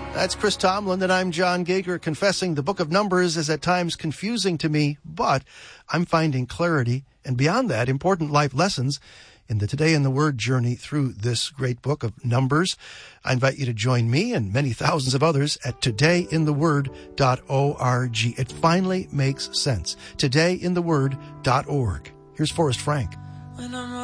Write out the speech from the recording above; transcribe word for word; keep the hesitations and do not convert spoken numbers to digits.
That's Chris Tomlin, and I'm John Gager, confessing the book of Numbers is at times confusing to me, but I'm finding clarity and beyond that, important life lessons in the Today in the Word journey through this great book of Numbers. I invite you to join me and many thousands of others at today in the word dot org. It finally makes sense. today in the word dot org. Here's Forrest Frank.